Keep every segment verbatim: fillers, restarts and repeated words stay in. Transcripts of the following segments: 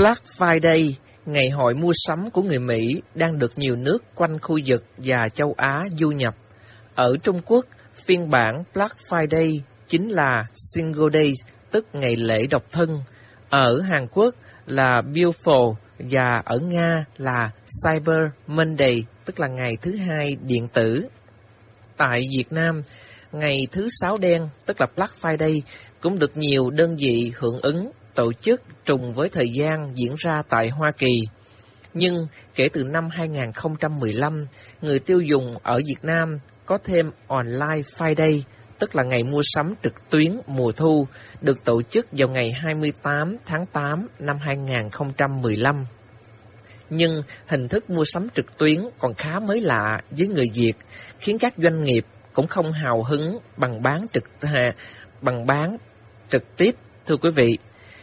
Black Friday, ngày hội mua sắm của người Mỹ, đang được nhiều nước quanh khu vực và châu Á du nhập. Ở Trung Quốc, phiên bản Black Friday chính là Single Day, tức ngày lễ độc thân. Ở Hàn Quốc là Beautiful và ở Nga là Cyber Monday, tức là ngày thứ hai điện tử. Tại Việt Nam, ngày thứ sáu đen, tức là Black Friday, cũng được nhiều đơn vị hưởng ứng tổ chức trùng với thời gian diễn ra tại Hoa Kỳ. Nhưng kể từ năm hai nghìn không trăm mười lăm, người tiêu dùng ở Việt Nam có thêm Online Friday, tức là ngày mua sắm trực tuyến mùa thu, được tổ chức vào ngày hai mươi tám tháng tám năm hai nghìn không trăm mười lăm. Nhưng hình thức mua sắm trực tuyến còn khá mới lạ với người Việt, khiến các doanh nghiệp cũng không hào hứng bằng bán trực bằng bán trực tiếp. Thưa quý vị,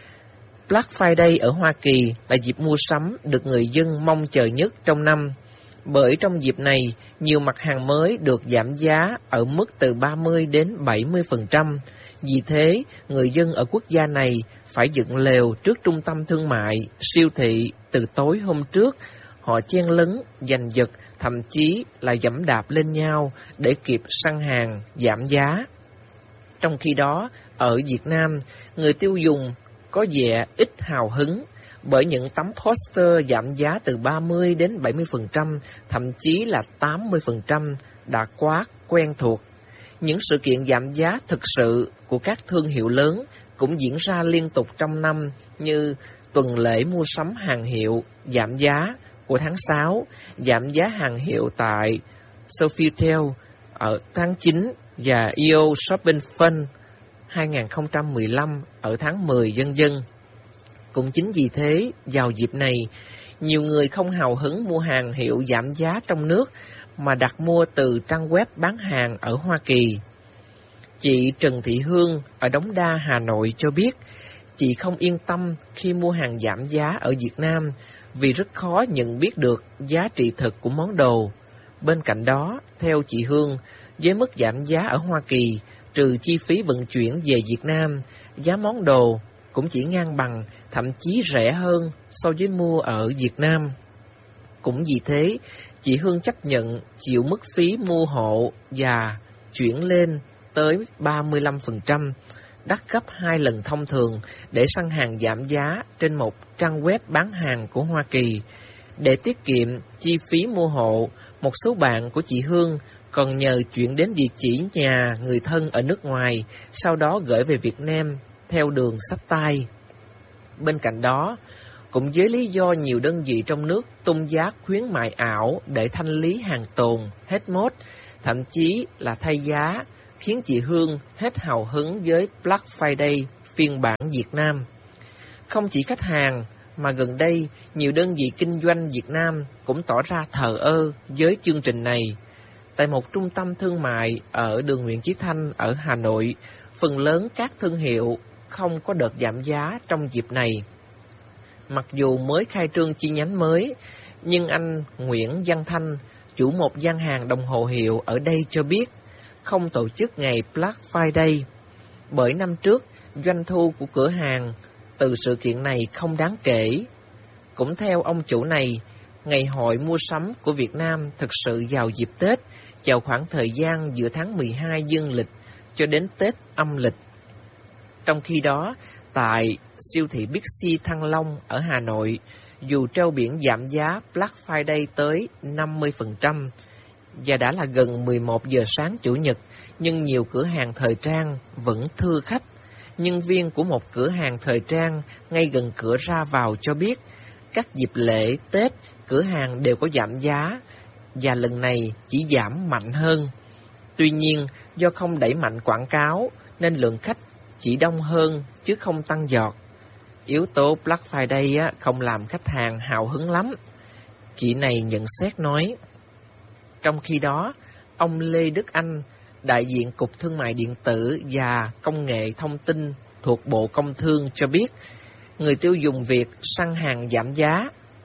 Black Friday ở Hoa Kỳ là dịp mua sắm được người dân mong chờ nhất trong năm, bởi trong dịp này, nhiều mặt hàng mới được giảm giá ở mức từ ba mươi đến bảy mươi phần trăm. Vì thế, người dân ở quốc gia này phải dựng lều trước trung tâm thương mại, siêu thị từ tối hôm trước. Họ chen lấn, giành giật, thậm chí là giẫm đạp lên nhau để kịp săn hàng giảm giá. Trong khi đó, ở Việt Nam, người tiêu dùng có vẻ ít hào hứng bởi những tấm poster giảm giá từ ba mươi đến bảy mươi phần trăm, thậm chí là tám mươi phần trăm đã quá quen thuộc. Những sự kiện giảm giá thực sự của các thương hiệu lớn cũng diễn ra liên tục trong năm, như tuần lễ mua sắm hàng hiệu giảm giá của tháng sáu, giảm giá hàng hiệu tại Sofitel ở tháng chín và e o Shopping Fund hai nghìn không trăm mười lăm ở tháng mười, vân vân. Cũng chính vì thế, vào dịp này, nhiều người không hào hứng mua hàng hiệu giảm giá trong nước mà đặt mua từ trang web bán hàng ở Hoa Kỳ. Chị Trần Thị Hương ở Đống Đa, Hà Nội cho biết, chị không yên tâm khi mua hàng giảm giá ở Việt Nam vì rất khó nhận biết được giá trị thực của món đồ. Bên cạnh đó, theo chị Hương, với mức giảm giá ở Hoa Kỳ, trừ chi phí vận chuyển về Việt Nam, giá món đồ cũng chỉ ngang bằng, thậm chí rẻ hơn so với mua ở Việt Nam. Cũng vì thế, chị Hương chấp nhận chịu mức phí mua hộ và chuyển lên tới ba mươi lăm phần trăm, đắt gấp hai lần thông thường để săn hàng giảm giá trên một trang web bán hàng của Hoa Kỳ. Để tiết kiệm chi phí mua hộ, một số bạn của chị Hương còn nhờ chuyển đến địa chỉ nhà người thân ở nước ngoài, sau đó gửi về Việt Nam theo đường xách tay. Bên cạnh đó, cũng với lý do nhiều đơn vị trong nước tung giá khuyến mại ảo để thanh lý hàng tồn, hết mốt, thậm chí là thay giá, khiến chị Hương hết hào hứng với Black Friday phiên bản Việt Nam. Không chỉ khách hàng, mà gần đây, nhiều đơn vị kinh doanh Việt Nam cũng tỏ ra thờ ơ với chương trình này. Tại một trung tâm thương mại ở đường Nguyễn Chí Thanh ở Hà Nội, phần lớn các thương hiệu không có đợt giảm giá trong dịp này. Mặc dù mới khai trương chi nhánh mới, nhưng anh Nguyễn Văn Thanh, chủ một gian hàng đồng hồ hiệu ở đây cho biết, không tổ chức ngày Black Friday, bởi năm trước, doanh thu của cửa hàng từ sự kiện này không đáng kể. Cũng theo ông chủ này, ngày hội mua sắm của Việt Nam thực sự vào dịp Tết, vào khoảng thời gian giữa tháng mười hai dương lịch cho đến Tết âm lịch. Trong khi đó, tại siêu thị Bixi Thăng Long ở Hà Nội, dù treo biển giảm giá Black Friday tới năm mươi phần trăm và đã là gần mười một giờ sáng Chủ nhật, nhưng nhiều cửa hàng thời trang vẫn thưa khách. Nhân viên của một cửa hàng thời trang ngay gần cửa ra vào cho biết, các dịp lễ Tết, cửa hàng đều có giảm giá, và lần này chỉ giảm mạnh hơn. Tuy nhiên, do không đẩy mạnh quảng cáo, nên lượng khách chỉ đông hơn chứ không tăng giọt. Yếu tố Black Friday á, không làm khách hàng hào hứng lắm. Chị này nhận xét nói. Trong khi đó, ông Lê Đức Anh, đại diện Cục Thương mại Điện tử và Công nghệ Thông tin thuộc Bộ Công Thương cho biết, người tiêu dùng Việt săn hàng giảm giá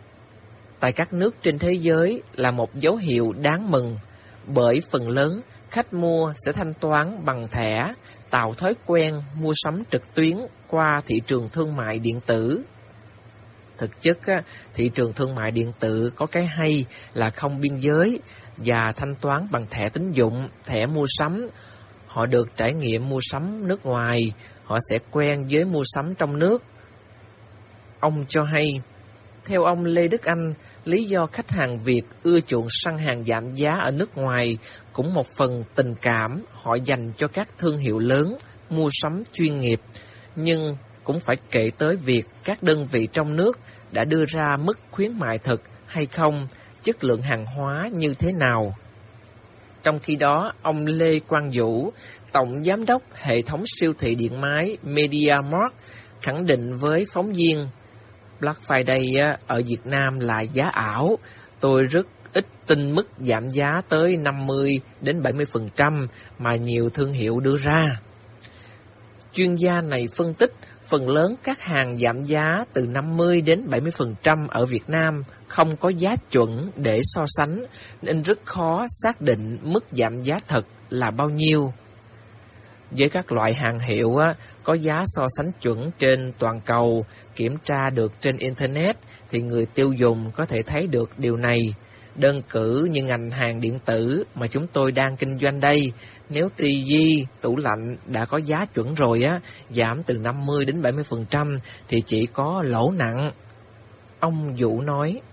tại các nước trên thế giới là một dấu hiệu đáng mừng, bởi phần lớn khách mua sẽ thanh toán bằng thẻ, tạo thói quen mua sắm trực tuyến qua thị trường thương mại điện tử. Thực chất, thị trường thương mại điện tử có cái hay là không biên giới và thanh toán bằng thẻ tín dụng, thẻ mua sắm. Họ được trải nghiệm mua sắm nước ngoài, họ sẽ quen với mua sắm trong nước. Ông cho hay, theo ông Lê Đức Anh, lý do khách hàng Việt ưa chuộng săn hàng giảm giá ở nước ngoài cũng một phần tình cảm họ dành cho các thương hiệu lớn, mua sắm chuyên nghiệp, nhưng cũng phải kể tới việc các đơn vị trong nước đã đưa ra mức khuyến mại thực hay không, chất lượng hàng hóa như thế nào. Trong khi đó, ông Lê Quang Vũ, Tổng Giám đốc hệ thống siêu thị điện máy MediaMarkt, khẳng định với phóng viên, Black Friday ở Việt Nam là giá ảo. Tôi rất ít tin mức giảm giá tới năm mươi đến bảy mươi phần trăm mà nhiều thương hiệu đưa ra. Chuyên gia này phân tích, phần lớn các hàng giảm giá từ năm mươi đến bảy mươi phần trăm ở Việt Nam không có giá chuẩn để so sánh, nên rất khó xác định mức giảm giá thật là bao nhiêu. Với các loại hàng hiệu có giá so sánh chuẩn trên toàn cầu, kiểm tra được trên Internet, thì người tiêu dùng có thể thấy được điều này. Đơn cử như ngành hàng điện tử mà chúng tôi đang kinh doanh đây, nếu tivi, tủ lạnh đã có giá chuẩn rồi á, giảm từ năm mươi đến bảy mươi phần trăm thì chỉ có lỗ nặng. Ông Vũ nói.